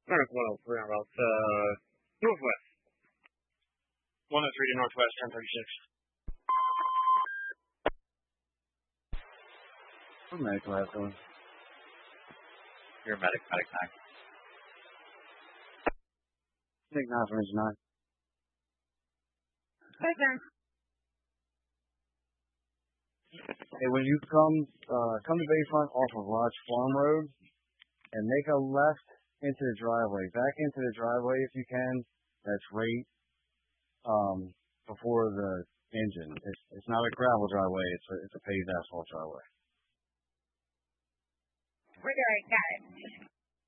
North 103 on route northwest. 103 to northwest, 1036. What medical have going? You're a medic 9. Take 9 from engine 9. Hey, Ben. Hey, when you come to Bayfront off of Lodge Farm Road and make a left into the driveway, back into the driveway if you can. That's right before the engine. It's not a gravel driveway. It's a paved asphalt driveway. We're there. Got it.